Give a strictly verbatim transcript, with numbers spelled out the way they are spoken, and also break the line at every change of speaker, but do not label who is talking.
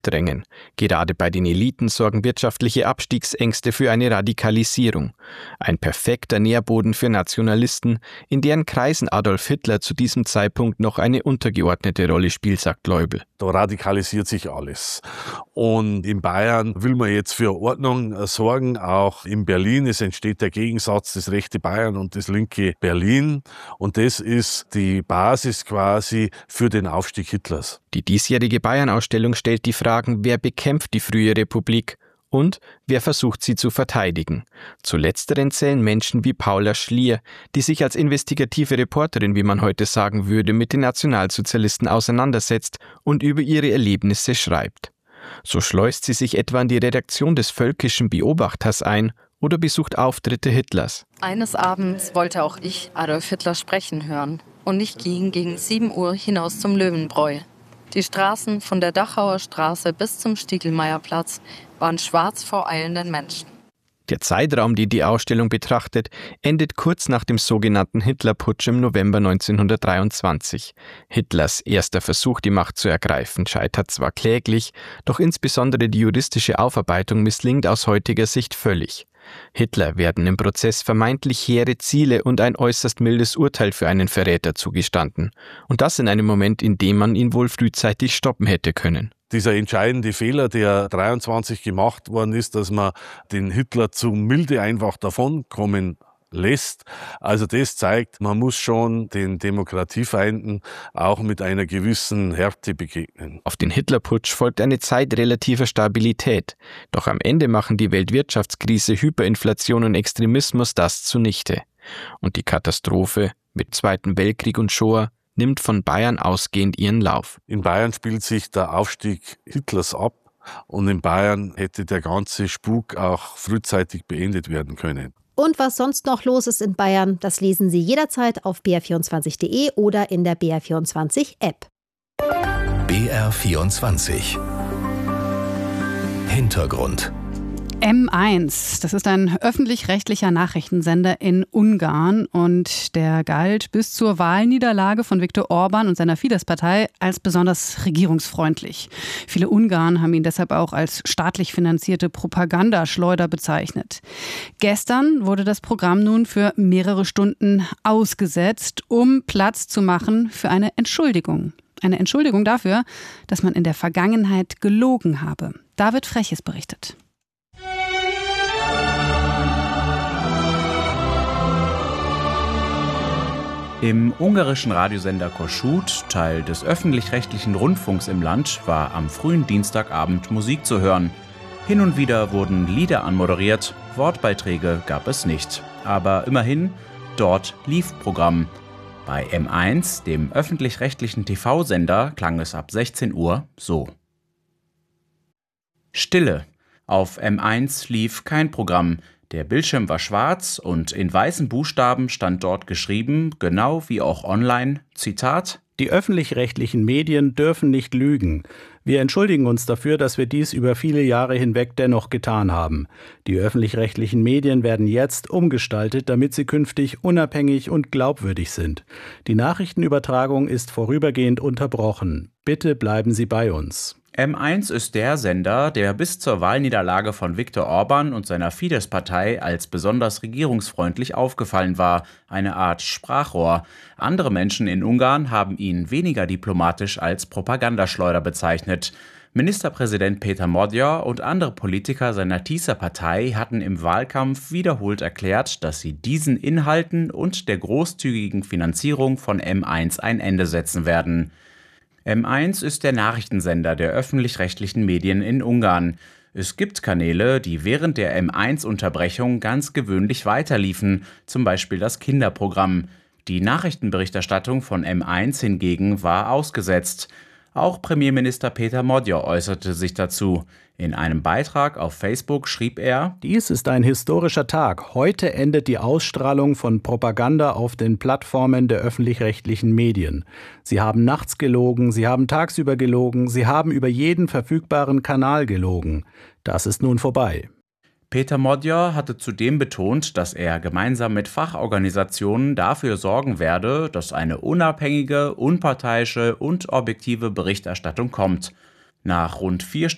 abdrängen. Gerade bei den Eliten sorgen wirtschaftliche Abstiegsängste für eine Radikalisierung. Ein perfekter Nährboden für Nationalisten, in deren Kreisen Adolf Hitler zu diesem Zeitpunkt noch eine untergeordnete Rolle spielt, sagt Leubel.
Da radikalisiert sich alles. Und in Bayern will man jetzt für Ordnung sorgen, auch in Berlin. Es entsteht der Gegensatz, das rechte Bayern und das linke Berlin. Und das ist die Basis quasi für den Aufstieg Hitlers.
Die diesjährige Bayern-Ausstellung stellt die Fragen, wer bekämpft die frühe Republik und wer versucht sie zu verteidigen. Zu letzteren zählen Menschen wie Paula Schlier, die sich als investigative Reporterin, wie man heute sagen würde, mit den Nationalsozialisten auseinandersetzt und über ihre Erlebnisse schreibt. So schleust sie sich etwa in die Redaktion des Völkischen Beobachters ein oder besucht Auftritte Hitlers.
Eines Abends wollte auch ich Adolf Hitler sprechen hören und ich ging gegen sieben Uhr hinaus zum Löwenbräu. Die Straßen von der Dachauer Straße bis zum Stiegelmeierplatz waren schwarz vor eilenden Menschen.
Der Zeitraum, den die Ausstellung betrachtet, endet kurz nach dem sogenannten Hitlerputsch im November neunzehnhundertdreiundzwanzig. Hitlers erster Versuch, die Macht zu ergreifen, scheitert zwar kläglich, doch insbesondere die juristische Aufarbeitung misslingt aus heutiger Sicht völlig. Hitler werden im Prozess vermeintlich hehre Ziele und ein äußerst mildes Urteil für einen Verräter zugestanden. Und das in einem Moment, in dem man ihn wohl frühzeitig stoppen hätte können.
Dieser entscheidende Fehler, der dreiundzwanzig gemacht worden ist, dass man den Hitler zu milde einfach davonkommen lässt. Also das zeigt, man muss schon den Demokratiefeinden auch mit einer gewissen Härte begegnen.
Auf den Hitlerputsch folgt eine Zeit relativer Stabilität. Doch am Ende machen die Weltwirtschaftskrise, Hyperinflation und Extremismus das zunichte. Und die Katastrophe mit Zweiten Weltkrieg und Shoah nimmt von Bayern ausgehend ihren Lauf.
In Bayern spielt sich der Aufstieg Hitlers ab und in Bayern hätte der ganze Spuk auch frühzeitig beendet werden können.
Und was sonst noch los ist in Bayern, das lesen Sie jederzeit auf b r vierundzwanzig punkt de oder in der B R vierundzwanzig App.
B R vierundzwanzig Hintergrund.
M eins, das ist ein öffentlich-rechtlicher Nachrichtensender in Ungarn und der galt bis zur Wahlniederlage von Viktor Orban und seiner Fidesz-Partei als besonders regierungsfreundlich. Viele Ungarn haben ihn deshalb auch als staatlich finanzierte Propagandaschleuder bezeichnet. Gestern wurde das Programm nun für mehrere Stunden ausgesetzt, um Platz zu machen für eine Entschuldigung. Eine Entschuldigung dafür, dass man in der Vergangenheit gelogen habe. David Freches berichtet.
Im ungarischen Radiosender Kossuth, Teil des öffentlich-rechtlichen Rundfunks im Land, war am frühen Dienstagabend Musik zu hören. Hin und wieder wurden Lieder anmoderiert, Wortbeiträge gab es nicht. Aber immerhin, dort lief Programm. Bei M eins, dem öffentlich-rechtlichen T V-Sender, klang es ab sechzehn Uhr so. Stille. Auf M eins lief kein Programm. Der Bildschirm war schwarz und in weißen Buchstaben stand dort geschrieben, genau wie auch online, Zitat:
Die öffentlich-rechtlichen Medien dürfen nicht lügen. Wir entschuldigen uns dafür, dass wir dies über viele Jahre hinweg dennoch getan haben. Die öffentlich-rechtlichen Medien werden jetzt umgestaltet, damit sie künftig unabhängig und glaubwürdig sind. Die Nachrichtenübertragung ist vorübergehend unterbrochen. Bitte bleiben Sie bei uns.
M eins ist der Sender, der bis zur Wahlniederlage von Viktor Orban und seiner Fidesz-Partei als besonders regierungsfreundlich aufgefallen war, eine Art Sprachrohr. Andere Menschen in Ungarn haben ihn weniger diplomatisch als Propagandaschleuder bezeichnet. Ministerpräsident Péter Magyar und andere Politiker seiner Tisza-Partei hatten im Wahlkampf wiederholt erklärt, dass sie diesen Inhalten und der großzügigen Finanzierung von M eins ein Ende setzen werden. M eins ist der Nachrichtensender der öffentlich-rechtlichen Medien in Ungarn. Es gibt Kanäle, die während der M eins Unterbrechung ganz gewöhnlich weiterliefen, zum Beispiel das Kinderprogramm. Die Nachrichtenberichterstattung von M eins hingegen war ausgesetzt. Auch Premierminister Péter Magyar äußerte sich dazu. In einem Beitrag auf Facebook schrieb er:
Dies ist ein historischer Tag. Heute endet die Ausstrahlung von Propaganda auf den Plattformen der öffentlich-rechtlichen Medien. Sie haben nachts gelogen, sie haben tagsüber gelogen, sie haben über jeden verfügbaren Kanal gelogen. Das ist nun vorbei.
Péter Magyar hatte zudem betont, dass er gemeinsam mit Fachorganisationen dafür sorgen werde, dass eine unabhängige, unparteiische und objektive Berichterstattung kommt. Nach rund vier